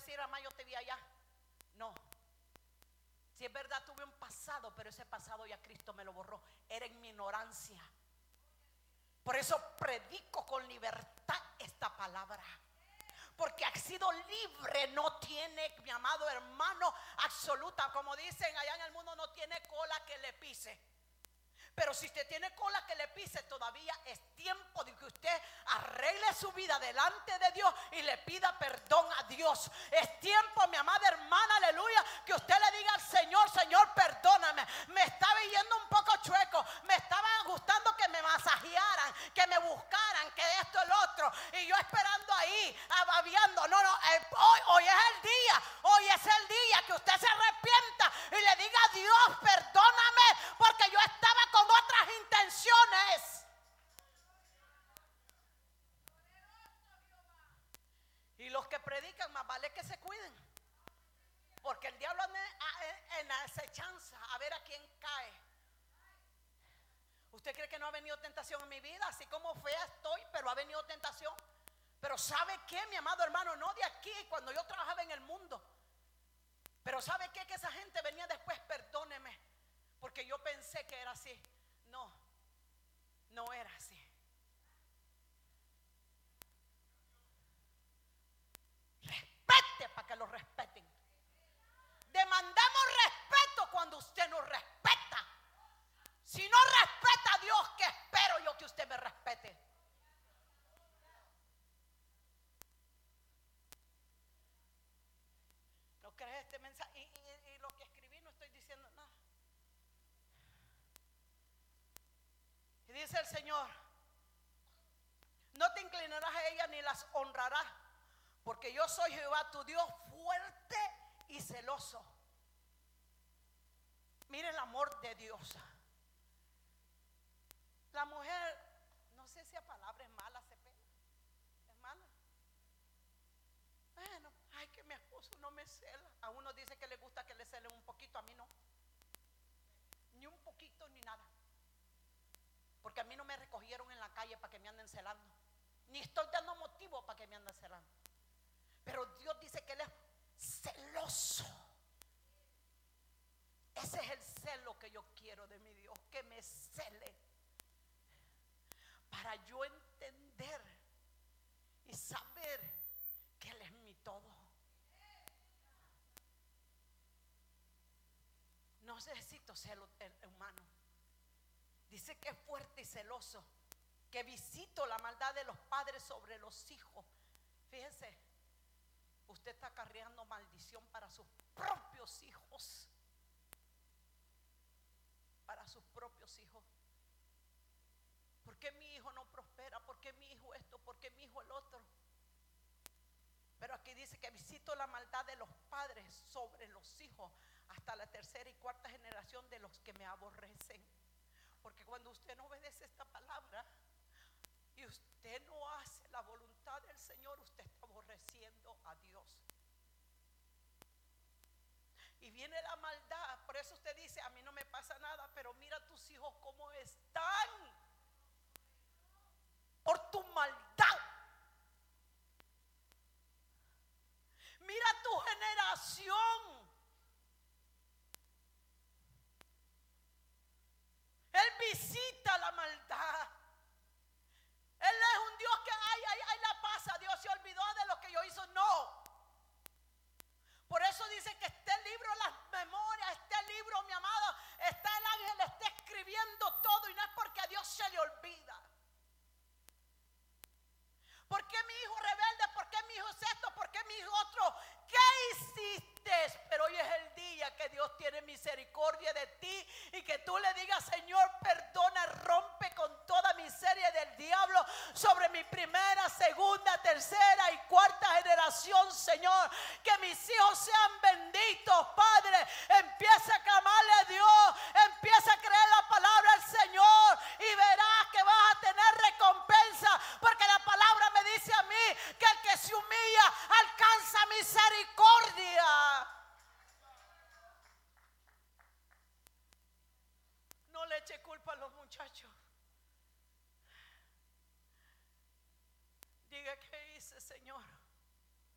decir, mamá, yo te vi allá. No. Si es verdad, tuve un pasado, pero ese pasado ya Cristo me lo borró. Era en mi ignorancia. Por eso predico con libertad esta palabra. Porque ha sido libre, no tiene, mi amado hermano, absoluta. Como dicen allá en el mundo, no tiene cola que le pise. Pero si usted tiene cola que le pise, todavía es tiempo de que usted arregle su vida delante de Dios y le pida perdón a Dios. Es tiempo, mi amada hermana, aleluya, que usted le diga al Señor, Señor, perdóname. Me estaba yendo un poco chueco, me estaba gustando que me masajearan, que me buscaran, que esto, el otro. Y yo esperando ahí, ababiando. No, hoy es el día, hoy es el día que usted se arrepienta y le diga a Dios, perdóname, porque yo estaba con otras intenciones. Y los que predican, más vale que se cuiden, porque el diablo anda en acechanza a ver a quién cae. ¿Usted cree que no ha venido tentación en mi vida? Así como fea estoy, pero ha venido tentación. Pero ¿sabe qué, mi amado hermano? No de aquí, cuando yo trabajaba en el mundo. Pero ¿sabe qué? Que esa gente venía después, perdóneme, porque yo pensé que era así. No era así. Respete para que lo respeten. Demandamos respeto cuando usted nos respeta. Si no respeta a Dios, ¿qué espero yo que usted me respete? ¿No crees este mensaje? Y lo que escribí no estoy diciendo nada. Y dice el Señor, no te inclinarás a ellas ni las honrarás, porque yo soy Jehová tu Dios, fuerte y celoso. Mire el amor de Dios. La mujer, no sé si la palabra es mala, se pega. Es mala. Bueno, ay, que mi esposo no me cela. A uno dice que le gusta que le celen un poquito, a mí no. Ni un poquito ni nada. Porque a mí no me recogieron en la calle para que me anden celando. Ni estoy dando motivo para que me anden celando. Pero Dios dice que Él es celoso. Ese es el celo que yo quiero de mi Dios, que me cele. Para yo entender y saber que Él es mi todo. No necesito celo humano. Dice que es fuerte y celoso, que visito la maldad de los padres sobre los hijos. Fíjese, usted está acarreando maldición para sus propios hijos. Para sus propios hijos. ¿Por qué mi hijo no prospera? ¿Por qué mi hijo esto? ¿Por qué mi hijo el otro? Pero aquí dice que visito la maldad de los padres sobre los hijos, hasta la tercera y cuarta generación de los que me aborrecen. Porque cuando usted no obedece esta palabra y usted no hace la voluntad del Señor, usted está aborreciendo a Dios. Y viene la maldad. Por eso usted dice, a mí no me pasa nada, pero mira a tus hijos cómo están. Por tu maldad. Mira tu generación. Él visita la maldad. Él es un Dios que ay la pasa. Dios se olvidó de lo que yo hice. No. Por eso dice que este libro, las memorias, este libro, mi amado, está el ángel, está escribiendo todo. Y no es porque a Dios se le olvida. ¿Por qué mi hijo rebelde? ¿Por qué mi hijo es esto? ¿Por qué mi hijo otro? ¿Qué hiciste? Pero hoy es el día que Dios tiene misericordia de ti y que tú le digas, Señor, perdona, rompe con toda miseria del diablo sobre mi primera, segunda, tercera y cuarta generación, Señor. Que mis hijos sean benditos, Padre. Empieza a clamarle a Dios, empieza a creer la palabra del Señor y verás que vas a tener recompensa, porque la palabra me dice a mí que el que se humilla alcanza misericordia. No le eche culpa a los muchachos. Diga, ¿qué hice, Señor?